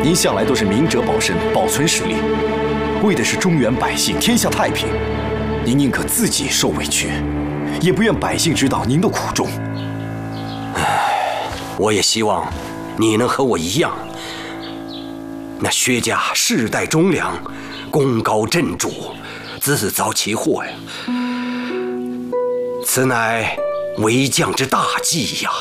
您向来都是明哲保身，保存实力，为的是中原百姓天下太平。您宁可自己受委屈，也不愿百姓知道您的苦衷。 我也希望你能和我一样。那薛家世代忠良，功高震主，自遭其祸呀。此乃为将之大忌呀！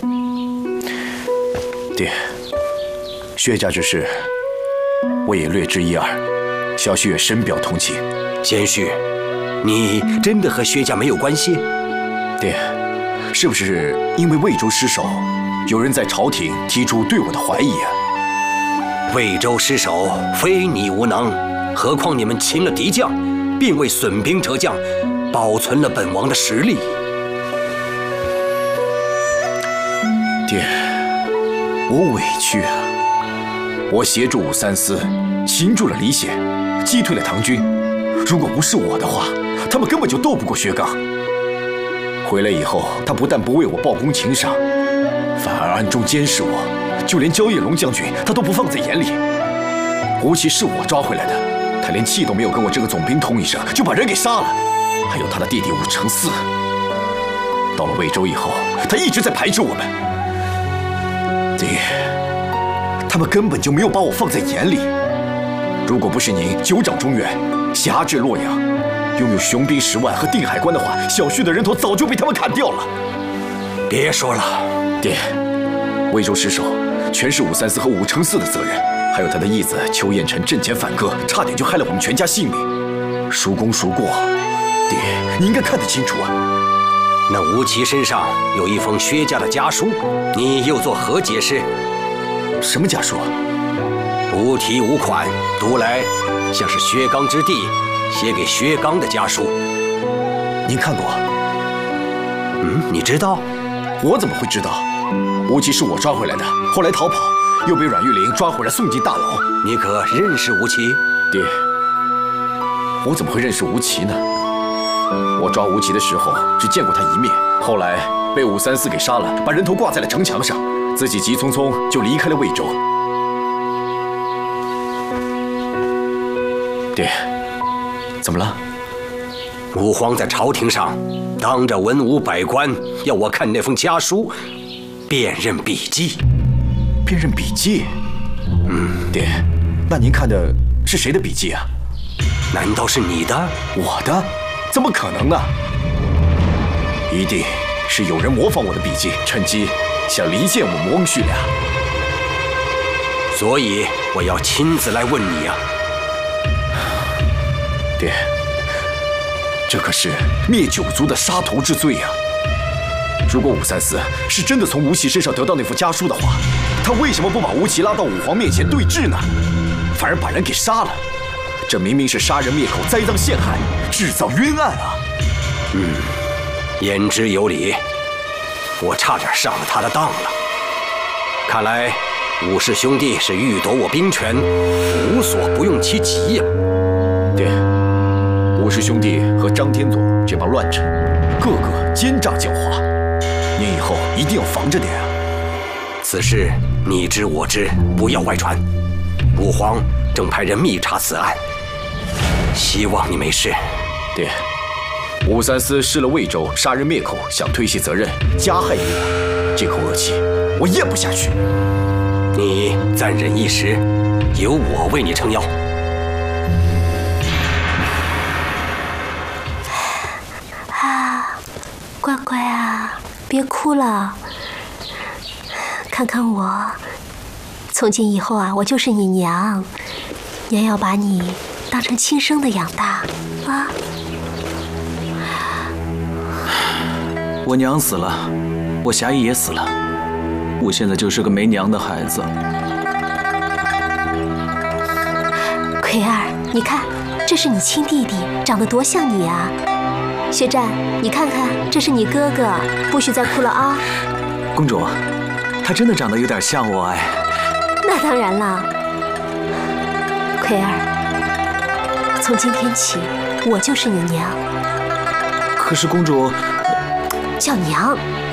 爹，薛家之事，我也略知一二，小婿也深表同情。 贤婿，你真的和薛家没有关系？ 爹，是不是因为魏州失守，有人在朝廷提出对我的怀疑啊？ 魏州失守，非你无能，何况你们擒了敌将，并为损兵折将，保存了本王的实力。 爹，我委屈啊！我协助武三思，擒住了李显，击退了唐军。如果不是我的话，他们根本就斗不过薛刚。回来以后，他不但不为我报功请赏，反而暗中监视我，就连焦叶龙将军他都不放在眼里。吴奇是我抓回来的，他连气都没有跟我这个总兵通一声，就把人给杀了。还有他的弟弟武承嗣，到了魏州以后，他一直在排斥我们。爹，他们根本就没有把我放在眼里。如果不是您久掌中原，辖制洛阳，拥有雄兵10万和定海关的话，小婿的人头早就被他们砍掉了。 别说了， 爹，魏州失守，全是武三思和武承嗣的责任，还有他的义子邱彦辰阵前反戈，差点就害了我们全家性命。孰功孰过，爹，你应该看得清楚啊。 那吴奇身上有一封薛家的家书，你又作何解释？ 什么家书啊？ 无题无款，读来像是薛刚之弟写给薛刚的家书。 您看过？ 你知道？ 我怎么会知道？吴奇是我抓回来的，后来逃跑，又被阮玉玲抓回来送进大牢。 你可认识吴奇？ 爹，我怎么会认识吴奇呢？我抓吴奇的时候只见过他一面，后来被武三思给杀了，把人头挂在了城墙上，自己急匆匆就离开了魏州。爹，怎么了？ 武皇在朝廷上当着文武百官要我看那封家书，辨认笔迹。 辨认笔迹？爹，那您看的是谁的笔迹啊？ 难道是你的？ 我的？怎么可能呢？一定是有人模仿我的笔迹，趁机想离间我们翁婿俩。 所以我要亲自来问你啊！ 爹，这可是灭九族的杀头之罪啊！如果武三思是真的从吴奇身上得到那幅家书的话，他为什么不把吴奇拉到武皇面前对质呢？反而把人给杀了？这明明是杀人灭口、栽赃陷害、制造冤案啊！ 言之有理，我差点上了他的当了。看来武氏兄弟是欲夺我兵权，无所不用其极呀！ 爹，武氏兄弟和张天佐这帮乱臣，个个奸诈狡猾，您以后一定要防着点啊！ 此事你知我知，不要外传。武皇正派人密查此案，希望你没事。 爹，武三思失了魏州，杀人灭口，想推卸责任，加害于我，这口恶气我咽不下去。 你暂忍一时，由我为你撑腰。 乖乖啊，别哭了，看看我，从今以后啊，我就是你娘，娘要把你当成亲生的养大啊。 我娘死了，我侠义也死了，我现在就是个没娘的孩子。 奎儿，你看，这是你亲弟弟，长得多像你啊！薛战，你看看，这是你哥哥，不许再哭了啊！ 公主，他真的长得有点像我哎。 那当然了，奎儿，从今天起，我就是你娘。 可是公主， 叫娘。